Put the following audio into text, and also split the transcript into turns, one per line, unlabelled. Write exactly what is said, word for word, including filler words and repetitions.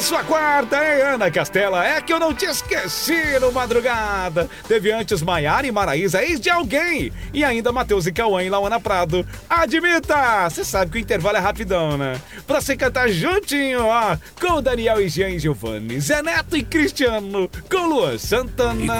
na sua quarta, hein, Ana Castela? É que eu não te esqueci no madrugada. Teve antes Maiara e Maraísa, ex de alguém. E ainda Matheus e Cauã em Lauana Prado. Admita! Você sabe que o intervalo é rapidão, né? Pra você cantar juntinho, ó. Com Daniel e Jean e Giovanni, Zé Neto e Cristiano. Com Luan Santana.